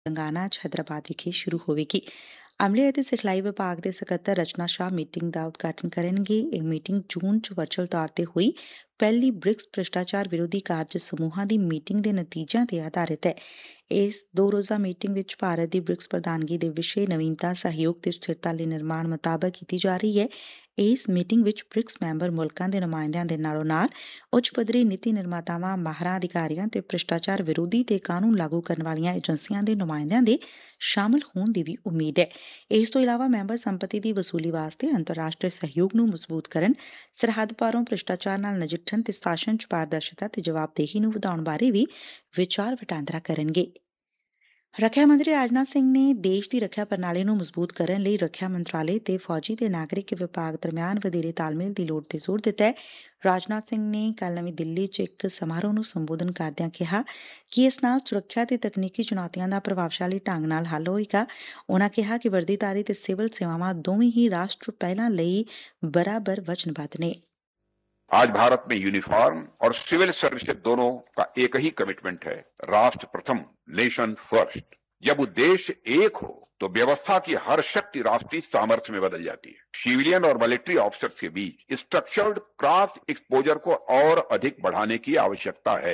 ਤੇਲੰਗਾਨਾ 'ਚ ਹੈਦਰਾਬਾਦ ਵਿਖੇ ਸ਼ੁਰੂ ਹੋਵੇਗੀ। ਅਮਲੇ ਅਤੇ ਸਿਖਲਾਈ ਵਿਭਾਗ ਦੇ ਸਕੱਤਰ ਰਚਨਾ ਸ਼ਾਹ ਮੀਟਿੰਗ ਦਾ ਉਦਘਾਟਨ ਕਰਨਗੇ। ਇਹ ਮੀਟਿੰਗ ਜੂਨ 'ਚ ਵਰਚੁਅਲ ਤੌਰ ਤੇ ਹੋਈ ਪਹਿਲੀ ਬ੍ਰਿਕਸ ਭ੍ਰਿਸ਼ਟਾਚਾਰ ਵਿਰੋਧੀ ਕਾਰਜ ਸਮੂਹਾਂ ਦੀ ਮੀਟਿੰਗ ਦੇ ਨਤੀਜਿਆਂ ਤੇ ਆਧਾਰਿਤ ਹੈ। ਇਸ 2 ਰੋਜ਼ਾ ਮੀਟਿੰਗ ਵਿੱਚ ਭਾਰਤ ਦੀ ਬ੍ਰਿਕਸ ਪ੍ਰਧਾਨਗੀ ਦੇ ਵਿਸ਼ੇ ਨਵੀਨਤਾ, ਸਹਿਯੋਗ ਤੇ ਸਥਿਰਤਾ ਲਈ ਨਿਰਮਾਣ ਮੁਤਾਬਕ ਕੀਤੀ ਜਾ ਰਹੀ ਹੈ। ਇਸ ਮੀਟਿੰਗ ਵਿੱਚ ਬ੍ਰਿਕਸ ਮੈਂਬਰ ਮੁਲਕਾਂ ਦੇ ਨੁਮਾਇੰਦਿਆਂ ਦੇ ਨਾਲੋਂ-ਨਾਲ ਉੱਚ ਪੱਧਰੀ ਨੀਤੀ ਨਿਰਮਾਤਾਵਾਂ, ਮਾਹਰਾਂ, ਅਧਿਕਾਰੀਆਂ ਤੇ ਭ੍ਰਿਸ਼ਟਾਚਾਰ ਵਿਰੋਧੀ ਤੇ ਕਾਨੂੰਨ ਲਾਗੂ ਕਰਨ ਵਾਲੀਆਂ ਏਜੰਸੀਆਂ ਦੇ ਨੁਮਾਇੰਦਿਆਂ ਦੇ ਸ਼ਾਮਲ ਹੋਣ ਦੀ ਵੀ ਉਮੀਦ ਹੈ। ਇਸ ਤੋਂ ਇਲਾਵਾ ਮੈਂਬਰ ਸੰਪਤੀ ਦੀ ਵਸੂਲੀ ਵਾਸਤੇ ਅੰਤਰਰਾਸ਼ਟਰੀ ਸਹਿਯੋਗ ਨੂੰ ਮਜ਼ਬੂਤ ਕਰਨ, ਸਰਹੱਦ ਪਾਰੋਂ ਭ੍ਰਿਸ਼ਟਾਚਾਰ ਨਾਲ ਨਜਿੱਠਣ ਤੇ ਸ਼ਾਸਨ 'ਚ ਪਾਰਦਰਸ਼ਤਾ ਤੇ ਜਵਾਬਦੇਹੀ ਨੂੰ ਵਧਾਉਣ ਬਾਰੇ ਵੀ ਵਿਚਾਰ ਵਟਾਂਦਰਾ ਕਰਨਗੇ। ਰੱਖਿਆ ਮੰਤਰੀ ਰਾਜਨਾਥ ਸਿੰਘ ਨੇ ਦੇਸ਼ ਦੀ ਰੱਖਿਆ ਪ੍ਰਣਾਲੀ ਨੂੰ ਮਜ਼ਬੂਤ ਕਰਨ ਲਈ ਰੱਖਿਆ ਮੰਤਰਾਲੇ ਤੇ ਫੌਜੀ ਤੇ ਨਾਗਰਿਕ ਵਿਭਾਗ ਦਰਮਿਆਨ ਵਧੇਰੇ ਤਾਲਮੇਲ ਦੀ ਲੋੜ ਤੇ ਜ਼ੋਰ ਦਿੱਤਾ ਹੈ। ਰਾਜਨਾਥ ਸਿੰਘ ਨੇ ਕੱਲ੍ਹ ਨਵੀਂ ਦਿੱਲੀ 'ਚ ਇੱਕ ਸਮਾਰੋਹ ਨੂੰ ਸੰਬੋਧਨ ਕਰਦਿਆਂ ਕਿਹਾ ਕਿ ਇਸ ਨਾਲ ਸੁਰੱਖਿਆ ਤੇ ਤਕਨੀਕੀ ਚੁਣੌਤੀਆਂ ਦਾ ਪ੍ਰਭਾਵਸ਼ਾਲੀ ਢੰਗ ਨਾਲ ਹੱਲ ਹੋਏਗਾ। ਉਨ੍ਹਾਂ ਕਿਹਾ ਕਿ ਵਰਦੀਧਾਰੀ ਤੇ ਸਿਵਲ ਸੇਵਾਵਾਂ ਦੋਵੇਂ ਹੀ ਰਾਸ਼ਟਰ ਪਹਿਲਾਂ ਲਈ ਬਰਾਬਰ वचनबद्ध ਨੇ। आज भारत में यूनिफॉर्म और सिविल सर्विस दोनों का एक ही कमिटमेंट है, राष्ट्र प्रथम, नेशन फर्स्ट। जब उद्देश्य एक हो तो व्यवस्था की हर शक्ति राष्ट्रीय सामर्थ्य में बदल जाती है। सिविलियन और मिलिट्री ऑफिसर्स के बीच स्ट्रक्चर्ड क्रॉस एक्सपोजर को और अधिक बढ़ाने की आवश्यकता है।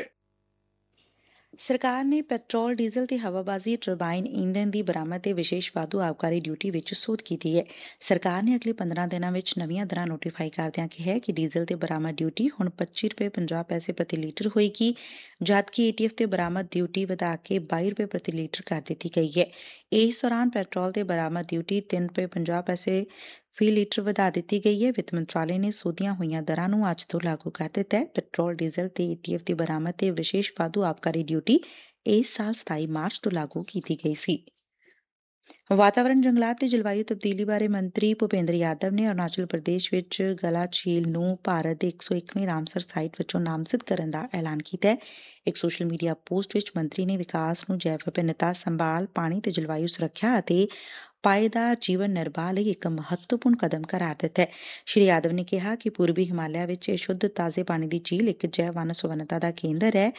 ਸਰਕਾਰ ਨੇ ਪੈਟਰੋਲ, ਡੀਜ਼ਲ ਤੇ ਹਵਾਬਾਜ਼ੀ ਟਰਬਾਈਨ ਈਂਧਨ ਦੀ ਬਰਾਮਦ ਤੇ ਵਿਸ਼ੇਸ਼ ਵਾਧੂ ਆਬਕਾਰੀ ਡਿਊਟੀ ਵਿੱਚ ਸੋਧ ਕੀਤੀ ਹੈ। ਸਰਕਾਰ ਨੇ ਅਗਲੇ 15 ਦਿਨਾਂ ਵਿੱਚ ਨਵੀਆਂ ਦਰਾਂ ਨੋਟੀਫਾਈ ਕਰਦਿਆਂ ਕਿਹਾ ਕਿ ਡੀਜ਼ਲ ਤੇ ਬਰਾਮਦ ਡਿਊਟੀ ਹੁਣ ₹25.50 ਪ੍ਰਤੀ ਲੀਟਰ ਹੋਏਗੀ, ਜਦਕਿ ਏਟੀਐਫ ਤੇ ਬਰਾਮਦ ਡਿਊਟੀ ਵਧਾ ਕੇ ₹22 ਪ੍ਰਤੀ ਲੀਟਰ ਕਰ ਦਿੱਤੀ ਗਈ ਹੈ। ਇਸ ਦੌਰਾਨ ਪੈਟਰੋਲ ਤੇ ਬਰਾਮਦ ਡਿਊਟੀ ₹3.50 ਫੀ ਲੀਟਰ ਵਧਾ ਦਿੱਤੀ ਗਈ ਹੈ। ਵਿੱਤ ਮੰਤਰਾਲੇ ਨੇ ਸੋਧੀਆਂ ਹੋਈਆਂ ਦਰਾਂ ਨੂੰ ਅੱਜ ਤੋਂ ਲਾਗੂ ਕਰ ਦਿੱਤਾ ਹੈ। ਪੈਟਰੋਲ, ਡੀਜ਼ਲ ਤੇ ਏਟੀਐਫ ਦੀ ਬਰਾਮਦ ਤੇ ਵਿਸ਼ੇਸ਼ ਵਾਧੂ ਆਬਕਾਰੀ ਡਿਊਟੀ ਇਸ ਸਾਲ 27 ਮਾਰਚ ਤੋਂ ਲਾਗੂ ਕੀਤੀ ਗਈ ਸੀ। ਵਾਤਾਵਰਣ, ਜੰਗਲਾਤ ਤੇ ਜਲਵਾਯੂ ਤਬਦੀਲੀ ਬਾਰੇ ਮੰਤਰੀ ਭੁਪੇਂਦਰ ਯਾਦਵ ਨੇ ਅਰੁਣਾਚਲ ਪ੍ਰਦੇਸ਼ ਵਿੱਚ ਗਲਾ ਝੀਲ ਨੂੰ ਭਾਰਤ ਦੇ 101ਵੀਂ ਰਾਮਸਰ ਸਾਈਟ ਵਜੋਂ ਨਾਮਜ਼ਦ ਕਰਨ ਦਾ ਐਲਾਨ ਕੀਤਾ ਹੈ। ਇੱਕ ਸੋਸ਼ਲ ਮੀਡੀਆ ਪੋਸਟ ਵਿੱਚ ਮੰਤਰੀ ਨੇ ਵਿਕਾਸ ਨੂੰ ਜੈਵ ਵਿਭਿੰਨਤਾ ਸੰਭਾਲ, ਪਾਣੀ ਤੇ ਜਲਵਾਯੂ ਸੁਰੱਖਿਆ ਅਤੇ ਪਾਏਦਾਰ ਜੀਵਨ ਨਿਰਬਾਹ ਲਈ ਇੱਕ ਮਹੱਤਵਪੂਰਨ ਕਦਮ ਕਰਾਰ ਦਿੱਤਾ ਹੈ। ਸ਼੍ਰੀ ਯਾਦਵ ਨੇ ਕਿਹਾ ਕਿ ਪੂਰਬੀ ਹਿਮਾਲਿਆ ਵਿੱਚ ਇਹ ਸ਼ੁੱਧ ਤਾਜ਼ੇ ਪਾਣੀ ਦੀ ਝੀਲ ਇੱਕ ਜੈਵ ਵੰਨ ਸੁਵੰਨਤਾ ਦਾ ਕੇਂਦਰ ਹੈ।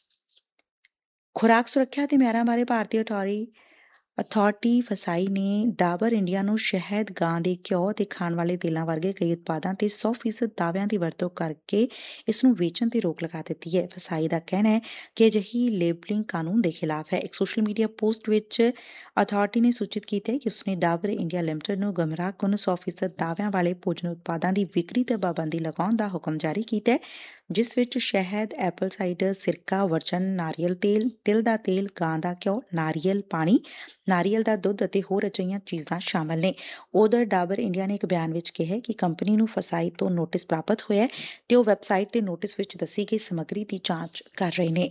ਖੁਰਾਕ ਸੁਰੱਖਿਆ ਤੇ ਮਿਆਰਾਂ ਬਾਰੇ ਭਾਰਤੀ ਅਥਾਰਟੀ ਫਸਾਈ ਨੇ ਡਾਬਰ ਇੰਡੀਆ ਨੂੰ ਸ਼ਹਿਦ, ਗਾਂ ਦੇ ਘਿਓ ਤੇ ਖਾਣ ਵਾਲੇ ਤੇਲਾਂ ਵਰਗੇ ਕਈ ਉਤਪਾਦਾਂ ਤੇ 100% ਦਾਅਵਿਆਂ ਦੀ ਵਰਤੋਂ ਕਰਕੇ ਇਸ ਨੂੰ ਵੇਚਣ ਤੇ ਰੋਕ ਲਗਾ ਦਿੱਤੀ ਹੈ। ਫਸਾਈ ਦਾ ਕਹਿਣਾ ਹੈ ਕਿ ਅਜਿਹੀ ਲੇਬਲਿੰਗ ਕਾਨੂੰਨ ਦੇ ਖਿਲਾਫ ਹੈ। ਇੱਕ ਸੋਸ਼ਲ ਮੀਡੀਆ ਪੋਸਟ ਵਿੱਚ ਅਥਾਰਟੀ ਨੇ ਸੂਚਿਤ ਕੀਤਾ ਹੈ ਕਿ ਉਸਨੇ ਡਾਬਰ ਇੰਡੀਆ ਲਿਮਟਿਡ ਨੂੰ ਗੁੰਮਰਾਹਕੁੰਨ 100% ਦਾਅਵਿਆਂ ਵਾਲੇ ਭੋਜਨ ਉਤਪਾਦਾਂ ਦੀ ਵਿਕਰੀ ਤੇ ਪਾਬੰਦੀ ਲਗਾਉਣ ਦਾ ਹੁਕਮ ਜਾਰੀ ਕੀਤਾ ਹੈ, ਜਿਸ ਵਿੱਚ ਸ਼ਹਿਦ, ਐਪਲ ਸਾਈਡਰ, ਸਿਰਕਾ, ਵਰਜਨ ਨਾਰੀਅਲ ਤੇਲ, ਤਿਲ ਦਾ ਤੇਲ, ਗਾਂ ਦਾ ਘਿਓ, ਨਾਰੀਅਲ ਪਾਣੀ, ਨਾਰੀਅਲ ਦਾ ਦੁੱਧ ਅਤੇ ਹੋਰ ਅਜਿਹੀਆਂ ਚੀਜ਼ਾਂ ਸ਼ਾਮਲ ਨੇ। ਉਧਰ ਡਾਬਰ ਇੰਡੀਆ ਨੇ ਇੱਕ ਬਿਆਨ ਵਿੱਚ ਕਿਹਾ ਕਿ ਕੰਪਨੀ ਨੂੰ ਫਸਾਈ ਤੋਂ ਨੋਟਿਸ ਪ੍ਰਾਪਤ ਹੋਇਆ ਤੇ ਉਹ ਵੈਬਸਾਈਟ ਤੇ ਨੋਟਿਸ ਵਿੱਚ ਦੱਸੀ ਗਈ ਸਮੱਗਰੀ ਦੀ ਜਾਂਚ ਕਰ ਰਹੇ ਨੇ।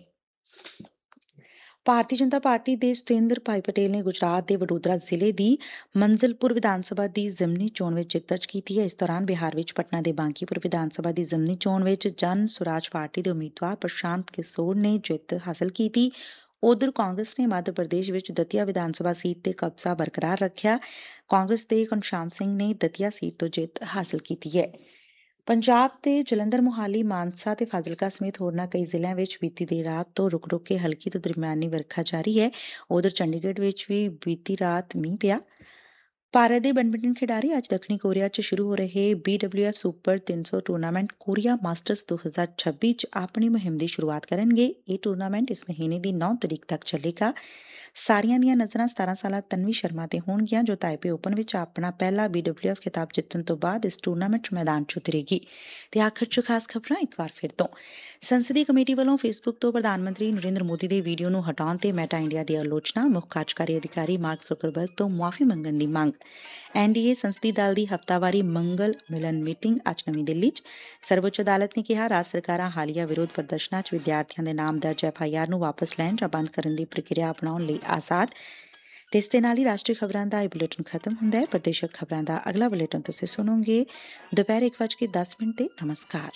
ਭਾਰਤੀ ਜਨਤਾ ਪਾਰਟੀ ਦੇ ਸਤਿੰਦਰ ਭਾਈ ਪਟੇਲ ਨੇ ਗੁਜਰਾਤ ਦੇ ਵਡੋਦਰਾ ਜ਼ਿਲ੍ਹੇ ਦੀ ਮੰਜ਼ਿਲਪੁਰ ਵਿਧਾਨ ਸਭਾ ਦੀ ਜ਼ਿਮਨੀ ਚੋਣ ਵਿੱਚ ਜਿੱਤ ਦਰਜ ਕੀਤੀ ਹੈ। ਇਸ ਦੌਰਾਨ ਬਿਹਾਰ ਵਿੱਚ ਪਟਨਾ ਦੇ ਬਾਂਕੀਪੁਰ ਵਿਧਾਨ ਸਭਾ ਦੀ ਜ਼ਿਮਨੀ ਚੋਣ ਵਿੱਚ ਜਨ ਸੁਰਾਜ ਪਾਰਟੀ ਦੇ ਉਮੀਦਵਾਰ ਪ੍ਰਸ਼ਾਂਤ ਕਿਸ਼ੋਰ ਨੇ ਜਿੱਤ ਹਾਸਲ ਕੀਤੀ। ਉਧਰ ਕਾਂਗਰਸ ਨੇ ਮੱਧ ਪ੍ਰਦੇਸ਼ ਵਿੱਚ ਦਤੀਆ ਵਿਧਾਨ ਸਭਾ ਸੀਟ ਤੇ ਕਬਜ਼ਾ ਬਰਕਰਾਰ ਰੱਖਿਆ। ਕਾਂਗਰਸ ਦੇ ਘਨਸ਼ਾਮ ਸਿੰਘ ਨੇ ਦਤੀਆ ਸੀਟ ਤੋਂ ਜਿੱਤ ਹਾਸਲ ਕੀਤੀ ਹੈ। ਪੰਜਾਬ ਦੇ ਜਲੰਧਰ, ਮੁਹਾਲੀ, ਮਾਨਸਾ ਤੇ ਫਾਜ਼ਿਲਕਾ ਸਮੇਤ ਹੋਰਨਾਂ ਕਈ ਜ਼ਿਲ੍ਹਿਆਂ ਵਿੱਚ ਬੀਤੀ ਦੇਰ ਰਾਤ ਤੋਂ ਰੁਕ-ਰੁਕ ਕੇ ਹਲਕੀ ਤੋਂ ਦਰਮਿਆਨੀ ਵਰਖਾ ਜਾਰੀ ਹੈ। ਉਧਰ ਚੰਡੀਗੜ੍ਹ ਵਿੱਚ ਵੀ ਬੀਤੀ ਰਾਤ ਮੀਂਹ ਪਿਆ। ਭਾਰਤ ਦੇ ਬੈਡਮਿੰਟਨ ਖਿਡਾਰੀ ਅੱਜ ਦੱਖਣੀ ਕੋਰੀਆ 'ਚ ਸ਼ੁਰੂ ਹੋ ਰਹੇ BWF super 300 tournament Korea masters 2026 'ਚ ਆਪਣੀ ਮੁਹਿੰਮ ਦੀ ਸ਼ੁਰੂਆਤ ਕਰਨਗੇ। ਇਹ ਟੂਰਨਾਮੈਂਟ ਇਸ ਮਹੀਨੇ ਦੀ 9 ਤਰੀਕ ਤੱਕ ਚੱਲੇਗਾ। ਸਾਰੀਆਂ ਦੀਆਂ ਨਜ਼ਰਾਂ 17 ਸਾਲਾ ਤਨਵੀ ਸ਼ਰਮਾ ਤੇ ਹੋਣਗੀਆਂ, ਜੋ ਤਾਈਪੇ ਓਪਨ ਵਿੱਚ ਆਪਣਾ ਪਹਿਲਾ BWF ਖਿਤਾਬ ਜਿੱਤਣ ਤੋਂ ਬਾਅਦ ਇਸ ਟੂਰਨਾਮੈਂਟ ਮੈਦਾਨ 'ਚ ਉਤਰੇਗੀ। ਤੇ ਆਖਰ 'ਚ ਖਾਸ ਖਬਰਾਂ ਇੱਕ ਵਾਰ ਫਿਰ ਤੋਂ। ਸੰਸਦੀ ਕਮੇਟੀ ਵੱਲੋਂ ਫੇਸਬੁੱਕ ਤੋਂ ਪ੍ਰਧਾਨ ਮੰਤਰੀ ਨਰਿੰਦਰ ਮੋਦੀ ਦੇ ਵੀਡੀਓ ਨੂੰ ਹਟਾਉਣ ਤੇ ਮੈਟਾ ਇੰਡੀਆ ਦੀ ਆਲੋਚਨਾ, ਮੁੱਖ ਕਾਰਜਕਾਰੀ ਅਧਿਕਾਰੀ ਮਾਰਕ ਜ਼ੁਕਰਬਰਗ ਤੋਂ ਮੁਆਫ਼ੀ ਮੰਗਣ ਦੀ ਮੰਗ। NDA ਸੰਸਦੀ ਦਲ ਦੀ ਹਫ਼ਤਾਵਾਰੀ ਮੰਗਲ ਮਿਲਨ ਮੀਟਿੰਗ ਅੱਜ ਨਵੀਂ ਦਿੱਲੀ 'ਚ। ਸਰਵਉੱਚ ਅਦਾਲਤ ਨੇ ਕਿਹਾ ਰਾਜ ਸਰਕਾਰਾਂ ਹਾਲੀਆ ਵਿਰੋਧ ਪ੍ਰਦਰਸ਼ਨਾਂ 'ਚ ਵਿਦਿਆਰਥੀਆਂ ਦੇ ਨਾਮ ਦਰਜ FIR ਨੂੰ ਵਾਪਸ ਲੈਣ ਜਾਂ ਬੰਦ ਕਰਨ ਦੀ ਪ੍ਰਕਿਰਿਆ ਅਪਣਾਉਣ ਲਈ ਆਜ਼ਾਦ। ਤੇ ਇਸ ਦੇ ਨਾਲ ਹੀ ਰਾਸ਼ਟਰੀ ਖਬਰਾਂ ਦਾ ਇਹ ਬੁਲੇਟਿਨ ਖਤਮ ਹੁੰਦਾ ਹੈ। ਪ੍ਰਦੇਸ਼ਕ ਖਬਰਾਂ ਦਾ ਅਗਲਾ ਬੁਲੇਟਿਨ ਤੁਸੀਂ ਸੁਣੋਗੇ ਦੁਪਹਿਰ 1:10 ਤੇ। ਨਮਸਕਾਰ।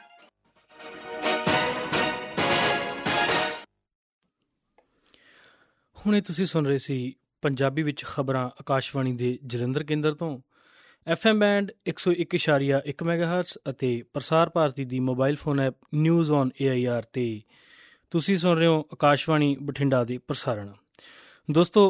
ਹੁਣੇ ਤੁਸੀਂ ਸੁਣ ਰਹੇ ਸੀ ਪੰਜਾਬੀ ਵਿੱਚ ਖਬਰਾਂ ਆਕਾਸ਼ਵਾਣੀ ਦੇ ਜਲੰਧਰ ਕੇਂਦਰ ਤੋਂ। FM ਬੈਂਡ 101.1 ਮੈਗਾਹਰਟਜ਼ ਅਤੇ ਪ੍ਰਸਾਰ ਭਾਰਤੀ ਦੀ mobile phone app news on AIR ਤੇ ਤੁਸੀਂ ਸੁਣ ਰਹੇ ਹੋ ਆਕਾਸ਼ਵਾਣੀ ਬਠਿੰਡਾ ਦੇ ਪ੍ਰਸਾਰਣ। ਦੋਸਤੋ,